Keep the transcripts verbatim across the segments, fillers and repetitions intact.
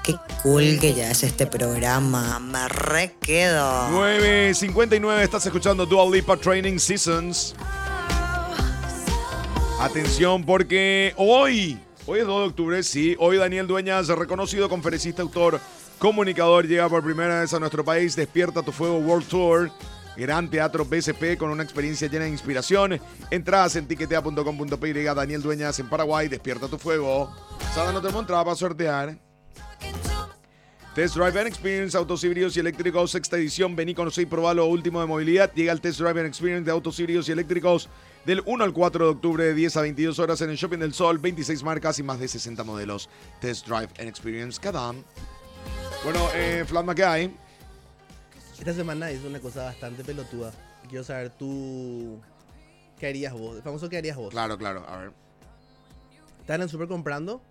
Qué cool que ya es este programa. Me re quedo. nueve cincuenta y nueve, estás escuchando Dua Lipa Training Seasons. Atención porque hoy, hoy es dos de octubre, sí, hoy Daniel Dueñas, reconocido conferencista, autor, comunicador, llega por primera vez a nuestro país. Despierta tu Fuego World Tour. Gran Teatro B S P con una experiencia llena de inspiración. Entradas en tiquetea punto com punto pe. Daniel Dueñas en Paraguay. Despierta tu Fuego. Sada, no tenemos entrada para sortear. Test Drive and Experience, autos híbridos y eléctricos, sexta edición. Vení, conocé y probá lo último de movilidad. Llega el Test Drive and Experience de autos híbridos y eléctricos del uno al cuatro de octubre de diez a veintidós horas en el Shopping del Sol. veintiséis marcas y más de sesenta modelos. Test Drive and Experience cada. Bueno, eh, Flatma, ¿qué hay? Esta semana hice una cosa bastante pelotuda. Quiero saber tú... ¿Qué harías vos? El famoso ¿qué harías vos? Claro, claro, a ver. Estaba en el súper comprando.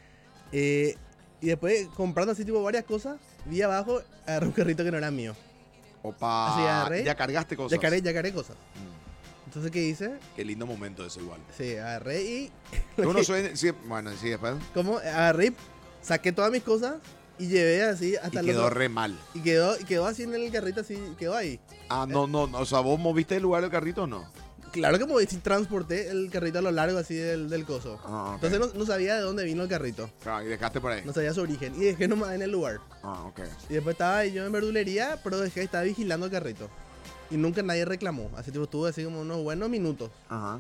Eh, y después, comprando así tipo varias cosas, vi abajo, agarré un carrito que no era mío. Opa, Así agarré. ya cargaste cosas. Ya cargué, ya cargué cosas. Mm. Entonces, ¿qué hice? Qué lindo momento ese igual. Sí, agarré y... Uno sueña, sí, bueno, sí, después. ¿Cómo? Agarré, saqué todas mis cosas y llevé así hasta Y el quedó otro- re mal. Y quedó, y quedó así en el carrito, así, quedó ahí. Ah, no, no, no, o sea, ¿vos moviste el lugar del carrito o no? Claro que moví, sí, transporté el carrito a lo largo así del, del coso. Ah, ok. Entonces no, no sabía de dónde vino el carrito. Claro, y dejaste por ahí. No sabía su origen. Y dejé nomás en el lugar. Ah, ok. Y después estaba ahí yo en verdulería, pero dejé, estaba vigilando el carrito. Y nunca nadie reclamó. Así tipo, estuve así como unos buenos minutos. Ajá.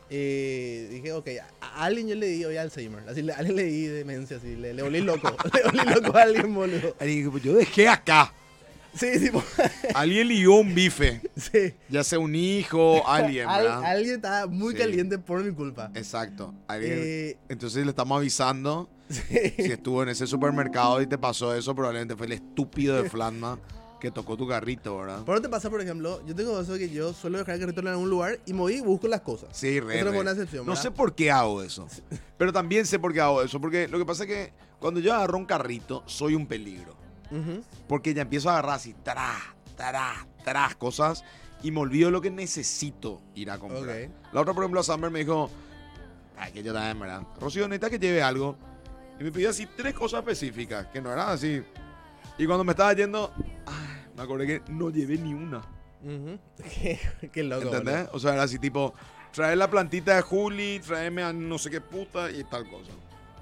Y dije, ok, a, a alguien yo le di hoy Alzheimer. Así, le- a alguien le di demencia, así, le, le volví loco. Le volví loco a alguien, boludo. Y dije, pues yo dejé acá. Sí, tipo, Alguien lió un bife. sí. Ya sea un hijo, alguien, Al- ¿verdad? alguien estaba muy Sí. caliente por mi culpa. Exacto. Alguien- Eh, Entonces le estamos avisando. sí. Si estuvo en ese supermercado y te pasó eso, probablemente fue el estúpido de Flatma que tocó tu carrito, ¿verdad? ¿Por qué te pasa, por ejemplo? Yo tengo eso que yo suelo dejar el carrito en algún lugar y me voy y busco las cosas. Sí, re, Eso no re. fue una excepción, No ¿verdad? sé por qué hago eso. Pero también sé por qué hago eso. Porque lo que pasa es que cuando yo agarro un carrito, soy un peligro. Ujú. Porque ya empiezo a agarrar así, tras, tras, tras cosas y me olvido lo que necesito ir a comprar. Ok. La otra, por ejemplo, Summer me dijo, ay, que yo también, ¿verdad? Rocío, necesita que lleve algo. Y me pidió así tres cosas específicas, que no eran así. Y cuando me estaba yendo, ay, me acordé que no llevé ni una. Ujú. Qué, qué loco. ¿Entendés? boludo. O sea, era así tipo, traer la plantita de Juli, traerme a no sé qué puta y tal cosa.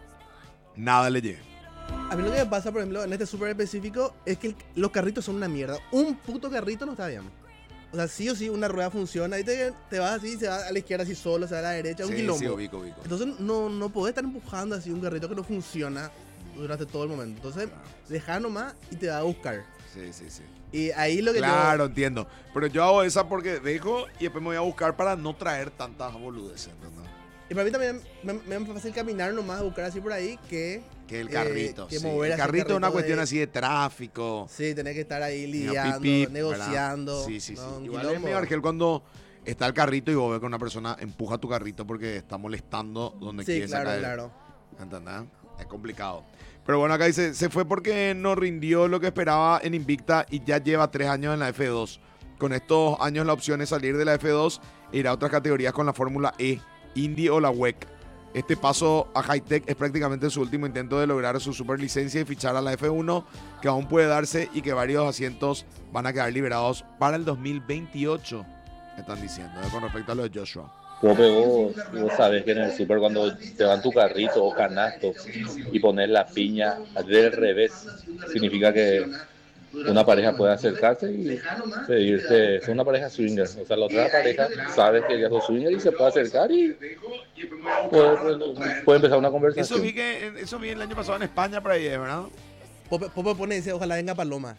Nada le llegué. A mí lo que me pasa, por ejemplo, en este súper específico, es que el- los carritos son una mierda. Un puto carrito no está bien. O sea, sí o sí, una rueda funciona y te, te vas así, se va a la izquierda así solo, se va a la derecha, un Sí, quilombo. sí, ubico, ubico. Entonces no, no podés estar empujando así un carrito que no funciona durante todo el momento. Entonces, deja nomás y te va a buscar. Sí, sí, sí. Y ahí lo que Claro, entiendo. Pero yo hago esa porque dejo y después me voy a buscar para no traer tantas boludeces, ¿entendés? yo... Y para mí también me, me es más fácil caminar nomás a buscar así por ahí que... Que el eh, carrito. que sí. mover El así carrito es una carrito cuestión de- así de tráfico. Sí, tenés que estar ahí medio lidiando, pip, pip, negociando. ¿verdad? Sí, sí, sí. ¿no? Un Igual es quilombo. medio argel cuando está el carrito y vos ves que una persona empuja tu carrito porque está molestando donde Sí, quiere claro, sacar. claro. ¿Entendés? Es complicado. Pero bueno, acá dice, se fue porque no rindió lo que esperaba en Invicta y ya lleva tres años en la F dos. Con estos años la opción es salir de la F dos e ir a otras categorías con la Fórmula E, Indy o la W E C. Este paso a Hightech es prácticamente su último intento de lograr su superlicencia y fichar a la F uno, que aún puede darse y que varios asientos van a quedar liberados para el dos mil veintiocho. Están diciendo, ¿eh? Con respecto a lo de Joshua. Pope, vos, vos sabés que en el súper cuando te dan tu carrito o canasto y pones la piña del revés, significa que una pareja puede acercarse y pedirte, es una pareja swinger, o sea, la otra pareja sabe que ella es swinger y se puede acercar y puede, puede- puede empezar una Eso conversación. vi, que, eso vi el año pasado en España por ahí, ¿verdad? Pope, Pope pone y dice, ojalá venga Paloma.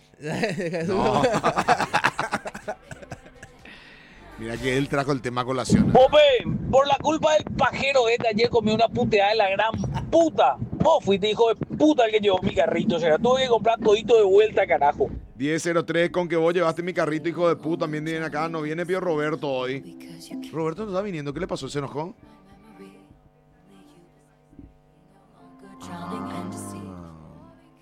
No. Mira que él trajo el tema a colación. Pope, por la culpa del pajero este ayer comí una puteada de la gran puta. Vos fuiste hijo de puta el que llevó mi carrito, o sea, tuve que comprar todito de vuelta, carajo. diez cero tres, con que vos llevaste mi carrito, hijo de puta, también viene acá. No viene Pío Roberto hoy. Roberto no está viniendo, ¿qué le pasó? ¿Se enojó? Ah,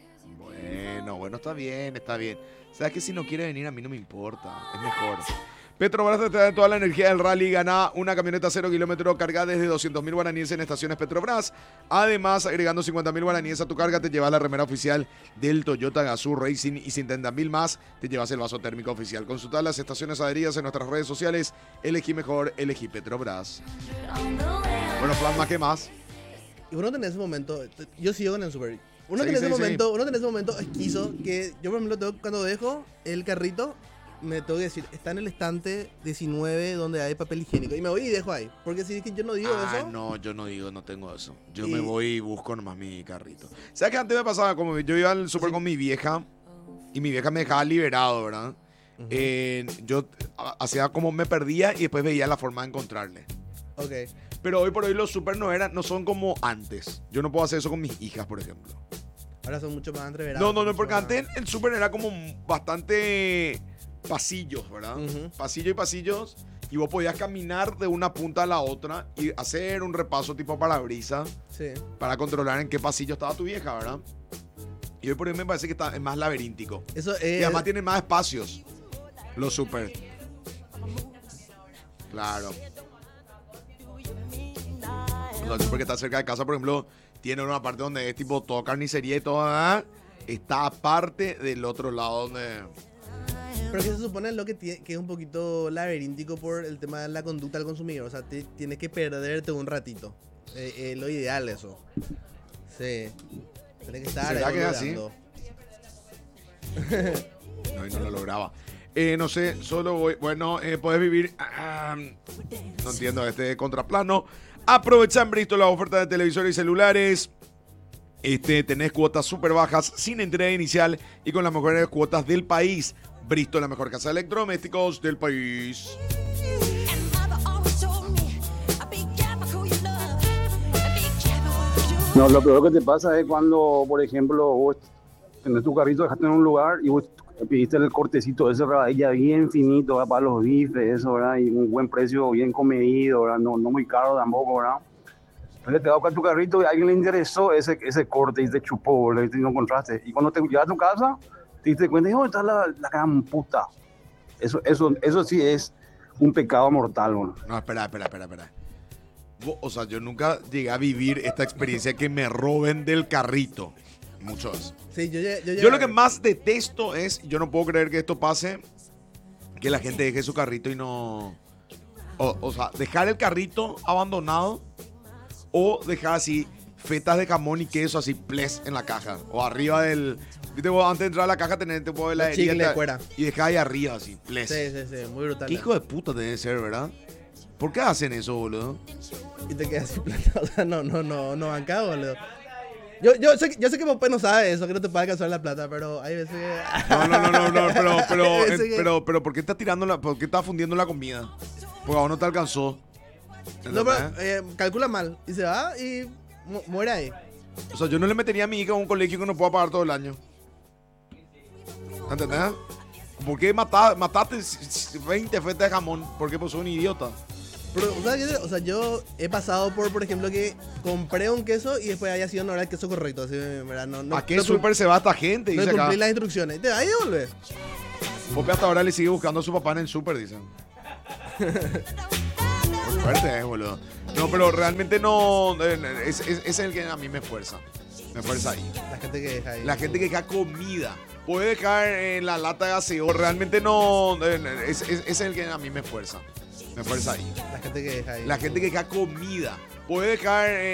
bueno, bueno, está bien, está bien. Sabes que si no quiere venir a mí no me importa, es mejor. Petrobras te trae toda la energía del rally. Gana una camioneta cero kilómetros cargada desde doscientos mil guaraníes en estaciones Petrobras. Además, agregando cincuenta mil guaraníes a tu carga, te llevas la remera oficial del Toyota Gazoo Racing y setenta mil más, te llevas el vaso térmico oficial. Consulta las estaciones adheridas en nuestras redes sociales. Elegí mejor, elegí Petrobras. Bueno, Plasma, ¿qué más? Y uno en ese momento, yo sigo con el Super. Uno Sí, en ese sí, momento, sí. uno en ese momento esquizo que yo por ejemplo tengo- cuando dejo el carrito me tengo que decir, está en el estante diecinueve donde hay papel higiénico y me voy y dejo ahí, porque si es que yo no digo Ah, eso, no, yo no digo, no tengo eso. Yo Y- me voy y busco nomás mi carrito. ¿Sabes qué antes me pasaba? Como yo iba al súper Sí. con mi vieja y mi vieja me dejaba liberado, ¿verdad? Ujú. Eh, yo ah, hacía como me perdía y después veía la forma de encontrarle. ok, Pero hoy por hoy los súper no eran, no son como antes. Yo no puedo hacer eso con mis hijas, por ejemplo. ahora son mucho más entreverados. No, no, no, mucho porque más- antes el súper era como bastante pasillos, ¿verdad? Ujú. Pasillo y pasillos. Y vos podías caminar de una punta a la otra y hacer un repaso tipo parabrisas Sí, para controlar en qué pasillo estaba tu vieja, ¿verdad? Y hoy por hoy me parece que está, es más laberíntico. eso Y es... además tienen más espacios. Los súper. Claro. El súper que está cerca de casa, por ejemplo, tiene una parte donde es tipo todo carnicería y todo, ¿verdad? Está aparte del otro lado donde... Pero que se supone lo que, tiene, que es un poquito laberíntico por el tema de la conducta del consumidor. O sea, te- tienes que perderte un ratito. Eh, eh, lo ideal eso. Sí. Tienes que estar ¿Será ahí que es así? boludeando. No, y no lo lograba. Eh, no sé, solo voy... Bueno, eh, puedes vivir... ah, no entiendo, este contraplano. Aprovecha en Bristol la oferta de televisores y celulares. Este, tenés cuotas súper bajas, sin entrega inicial y con las mejores cuotas del país. Bristol, la mejor casa de electrodomésticos del país. No, lo peor que te pasa es cuando, por ejemplo, vos tenés tu carrito, dejaste en un lugar y vos pediste el cortecito ese rabadilla bien finito, ¿verdad? Para los bifes, eso, ¿verdad? Y un buen precio, bien comedido, ¿verdad? No, no muy caro tampoco, ¿verdad? Entonces te vas a buscar tu carrito y a alguien le interesó ese, ese corte y te chupó, ¿verdad? Y no encontraste. Y cuando te llegas a tu casa, te diste cuenta y ¿dónde está la, la gran puta? Eso, eso, eso sí es un pecado mortal, ¿no? No, espera, espera, espera, espera. Vos, o sea, yo nunca llegué a vivir esta experiencia que me roben del carrito. Muchos. Sí, yo, ya- yo, ya- Yo lo que más detesto es, yo no puedo creer que esto pase, que la gente deje su carrito y no... O, o sea, dejar el carrito abandonado o dejar así fetas de jamón y queso así, ples, en la caja. O arriba del... Viste, vos antes de entrar a la caja tenés te puedo ver la Los chicles herida fuera. y dejar ahí arriba así, ples. Sí, sí, sí, muy brutal. Qué hijo de puta debe ser, ¿verdad? ¿Por qué hacen eso, boludo? Y te quedas sin plata. O sea, no, no, no, no banca, boludo. Yo, yo, sé, que- yo sé que Popeye no sabe eso, que no te puede alcanzar la plata, pero hay veces que... No, no, no, no, no, pero, pero, Hay eh, veces que- pero, pero, ¿por qué estás tirando la, por qué estás fundiendo la comida? Porque aún no te alcanzó. No, pero ¿Entendés? eh, calcula mal. Y se va y mu- muere ahí. O sea, yo no le metería a mi hija a un colegio que no pueda pagar todo el año. ¿Entendés? ¿Por qué mata- mataste veinte fetas de jamón? ¿Por qué? Pues sos un idiota. Pero, o sea, yo, o sea, yo he pasado por, por ejemplo, que compré un queso y después haya sido no era el queso correcto. Así, ¿verdad? No, no, ¿A qué no, súper se va esta gente? no Dice acá. cumplí las instrucciones. Y te va y devuelve. Pope hasta ahora le sigue buscando a su papá en el súper, dicen. Muy fuerte, eh, boludo. No, pero realmente no. eh, Es, es, es el que a mí me fuerza. Me fuerza ahí. La gente que deja ahí. La gente que deja comida. Puede dejar en la lata de gaseo. Realmente no. eh, Es, es, es el que a mí me fuerza. Me fuerza ahí. La gente que deja ahí. La gente que deja comida. Puede dejar.